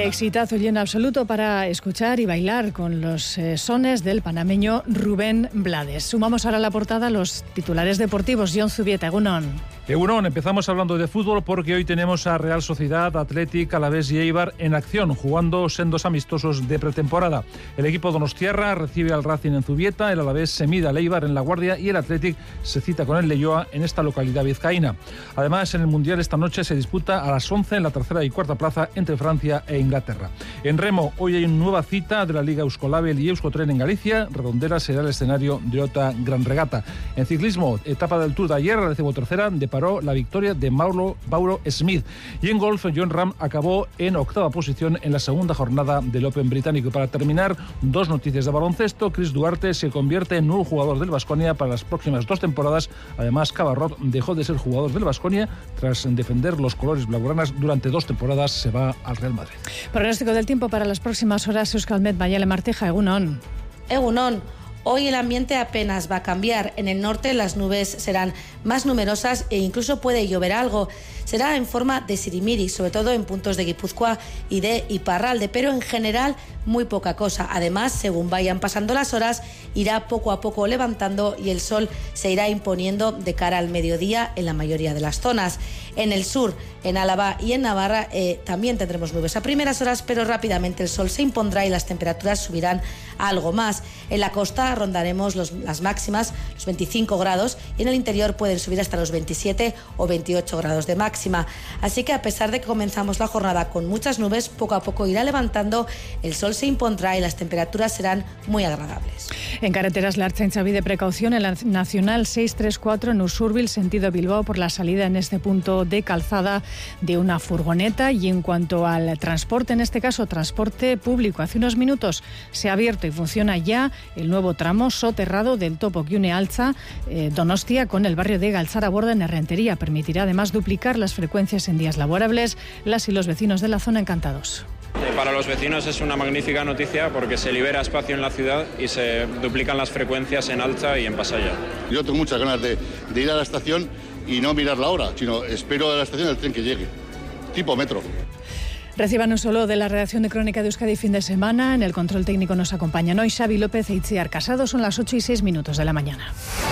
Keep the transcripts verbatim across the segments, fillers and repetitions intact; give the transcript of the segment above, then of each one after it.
Exitazo lleno absoluto para escuchar y bailar con los eh, sones del panameño Rubén Blades. Sumamos ahora a la portada los titulares deportivos. Jon Zubieta, Egunon. Egunon, empezamos hablando de fútbol porque hoy tenemos a Real Sociedad, Athletic, Alavés y Eibar en acción, jugando sendos amistosos de pretemporada. El equipo donostiarra recibe al Racing en Zubieta, el Alavés se mide al Eibar en La Guardia y el Athletic se cita con el Leioa en esta localidad vizcaína. Además, en el Mundial esta noche se disputa a las once en la tercera y cuarta plaza entre Francia e Inglaterra. En remo, hoy hay una nueva cita de la Liga Euskolabel y Euskotren en Galicia. Redondera será el escenario de otra gran regata. En ciclismo, etapa del Tour de ayer, la decimotercera, deparó la victoria de Mauro, Mauro Smith. Y en golf, Jon Rahm acabó en octava posición en la segunda jornada del Open británico. Y para terminar, dos noticias de baloncesto. Chris Duarte se convierte en nuevo jugador del Baskonia para las próximas dos temporadas. Además, Cabarrot dejó de ser jugador del Baskonia tras defender los colores blaugranas durante dos temporadas. Se va al Real Madrid. Pronóstico del tiempo para las próximas horas. Euskalmet, Mayale Martija, Egunon. Egunon. Hoy el ambiente apenas va a cambiar. En el norte las nubes serán más numerosas e incluso puede llover algo. Será en forma de sirimiri, sobre todo en puntos de Guipúzcoa y de Iparralde, pero en general muy poca cosa. Además, según vayan pasando las horas, irá poco a poco levantando y el sol se irá imponiendo de cara al mediodía en la mayoría de las zonas. En el sur, en Álava y en Navarra, eh, también tendremos nubes a primeras horas, pero rápidamente el sol se impondrá y las temperaturas subirán algo más. En la costa rondaremos los, las máximas, los veinticinco grados, y en el interior pueden subir hasta los veintisiete o veintiocho grados de máxima. Así que a pesar de que comenzamos la jornada con muchas nubes, poco a poco irá levantando, el sol se impondrá y las temperaturas serán muy agradables. En carreteras, la Ertzaintza pide precaución en la Nacional seiscientos treinta y cuatro en Usurbil, sentido Bilbao, por la salida en este punto de calzada de una furgoneta. Y en cuanto al transporte, en este caso transporte público, hace unos minutos se ha abierto y funciona ya el nuevo tramo soterrado del topo que une Altza, eh, Donostia, con el barrio de Galtzaraborda en Errentería. Permitirá además duplicar las frecuencias en días laborables. Las y los vecinos de la zona encantados. Para los vecinos es una magnífica noticia porque se libera espacio en la ciudad y se duplican las frecuencias en Altza y en Pasaya. Yo tengo muchas ganas de, de ir a la estación y no mirar la hora, sino espero a la estación el tren que llegue, tipo metro. Reciban un saludo de la redacción de Crónica de Euskadi fin de semana. En el control técnico nos acompañan hoy Xavi López e Itziar Casado. Son las ocho y seis minutos de la mañana.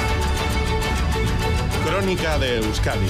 Crónica de Euskadi.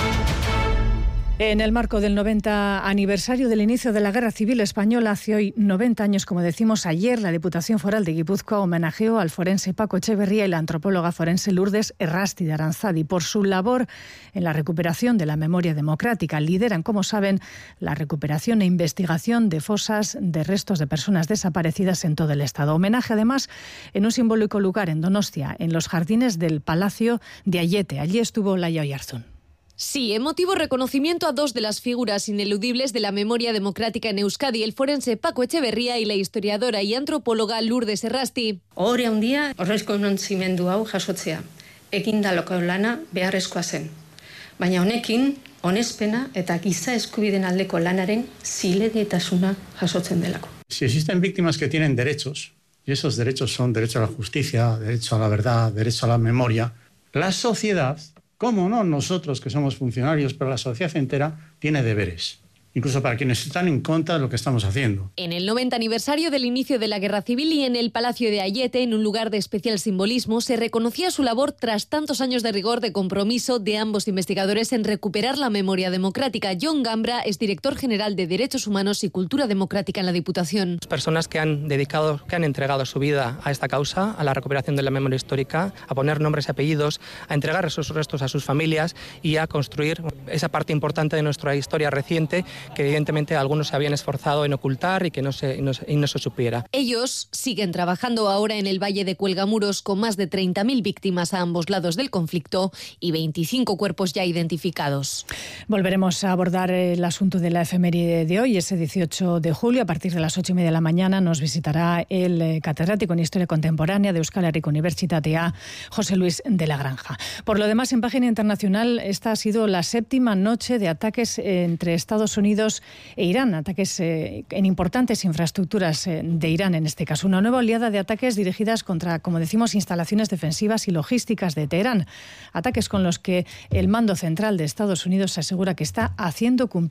En el marco del noventa aniversario del inicio de la Guerra Civil Española, hace hoy noventa años, como decimos ayer, la Diputación Foral de Guipúzcoa homenajeó al forense Paco Echeverría y la antropóloga forense Lourdes Errasti de Aranzadi por su labor en la recuperación de la memoria democrática. Lideran, como saben, la recuperación e investigación de fosas de restos de personas desaparecidas en todo el Estado. Homenaje, además, en un simbólico lugar en Donostia, en los jardines del Palacio de Ayete. Allí estuvo Laia Oyarzún. Sí, emotivo reconocimiento a dos de las figuras ineludibles de la memoria democrática en Euskadi, el forense Paco Echeverría y la historiadora y antropóloga Lourdes Errasti. Ohore handia errekonozimendu hau jasotzea. Egindako lana beharrezkoa zen. Baina honekin onespena eta giza eskubideen aldeko lanaren zilegitasuna jasotzen delako. Si existen víctimas que tienen derechos, y esos derechos son derecho a la justicia, derecho a la verdad, derecho a la memoria, la sociedad, cómo no nosotros que somos funcionarios, pero la sociedad entera tiene deberes, incluso para quienes están en contra de lo que estamos haciendo. En el noventa aniversario del inicio de la Guerra Civil y en el Palacio de Ayete, en un lugar de especial simbolismo, se reconocía su labor tras tantos años de rigor de compromiso de ambos investigadores en recuperar la memoria democrática. Jon Gambra es director general de Derechos Humanos y Cultura Democrática en la Diputación. Personas que han dedicado, que han entregado su vida a esta causa, a la recuperación de la memoria histórica, a poner nombres y apellidos, a entregar esos restos a sus familias y a construir esa parte importante de nuestra historia reciente que evidentemente algunos se habían esforzado en ocultar y que no se, y no, y no se supiera. Ellos siguen trabajando ahora en el Valle de Cuelgamuros con más de treinta mil víctimas a ambos lados del conflicto y veinticinco cuerpos ya identificados. Volveremos a abordar el asunto de la efeméride de hoy, ese dieciocho de julio. A partir de las ocho y media de la mañana nos visitará el catedrático en Historia Contemporánea de Euskal Herriko Unibertsitatea, José Luis de la Granja. Por lo demás, en página internacional, esta ha sido la séptima noche de ataques entre Estados Unidos e Irán, ataques eh, en importantes infraestructuras eh, de Irán en este caso. Una nueva oleada de ataques dirigidas contra, como decimos, instalaciones defensivas y logísticas de Teherán. Ataques con los que el mando central de Estados Unidos se asegura que está haciendo cumplir